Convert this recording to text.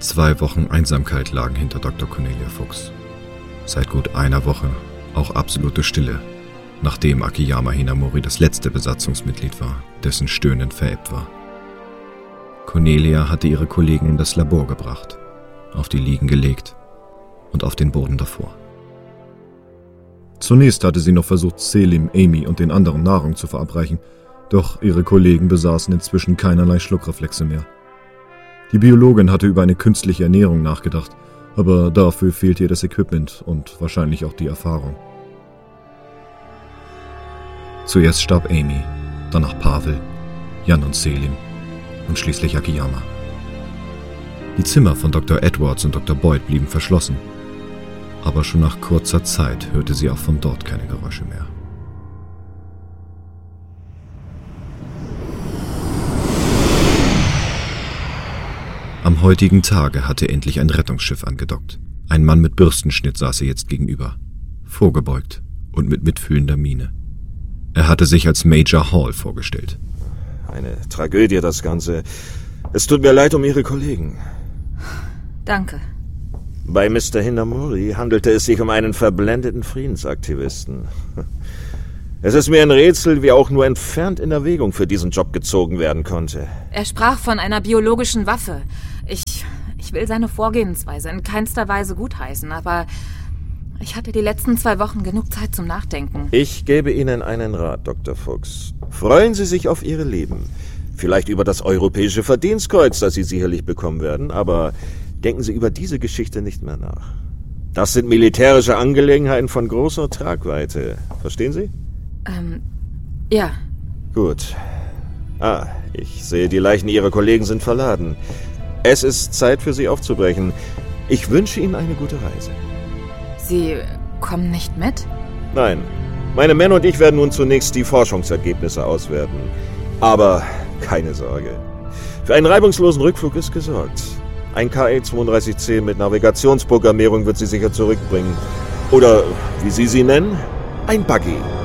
2 Wochen Einsamkeit lagen hinter Dr. Cornelia Fuchs. Seit gut einer Woche auch absolute Stille, nachdem Akiyama Hinamori das letzte Besatzungsmitglied war, dessen Stöhnen verebbt war. Cornelia hatte ihre Kollegen in das Labor gebracht, auf die Liegen gelegt und auf den Boden davor. Zunächst hatte sie noch versucht, Selim, Amy und den anderen Nahrung zu verabreichen, doch ihre Kollegen besaßen inzwischen keinerlei Schluckreflexe mehr. Die Biologin hatte über eine künstliche Ernährung nachgedacht, aber dafür fehlte ihr das Equipment und wahrscheinlich auch die Erfahrung. Zuerst starb Amy, danach Pavel, Jan und Selim und schließlich Akiyama. Die Zimmer von Dr. Edwards und Dr. Boyd blieben verschlossen, aber schon nach kurzer Zeit hörte sie auch von dort keine Geräusche mehr. Am heutigen Tage hatte endlich ein Rettungsschiff angedockt. Ein Mann mit Bürstenschnitt saß ihr jetzt gegenüber, vorgebeugt und mit mitfühlender Miene. Er hatte sich als Major Hall vorgestellt. Eine Tragödie, das Ganze. Es tut mir leid um Ihre Kollegen. Danke. Bei Mr. Hinamori handelte es sich um einen verblendeten Friedensaktivisten. Es ist mir ein Rätsel, wie auch nur entfernt in Erwägung für diesen Job gezogen werden konnte. Er sprach von einer biologischen Waffe. Ich will seine Vorgehensweise in keinster Weise gutheißen, aber ich hatte die letzten 2 Wochen genug Zeit zum Nachdenken. Ich gebe Ihnen einen Rat, Dr. Fuchs. Freuen Sie sich auf Ihr Leben. Vielleicht über das Europäische Verdienstkreuz, das Sie sicherlich bekommen werden, aber denken Sie über diese Geschichte nicht mehr nach. Das sind militärische Angelegenheiten von großer Tragweite. Verstehen Sie? Ja. Gut. Ich sehe, die Leichen Ihrer Kollegen sind verladen. Es ist Zeit für Sie aufzubrechen. Ich wünsche Ihnen eine gute Reise. Sie kommen nicht mit? Nein. Meine Männer und ich werden nun zunächst die Forschungsergebnisse auswerten. Aber keine Sorge. Für einen reibungslosen Rückflug ist gesorgt. Ein KE-3210 mit Navigationsprogrammierung wird Sie sicher zurückbringen. Oder, wie Sie nennen, ein Buggy.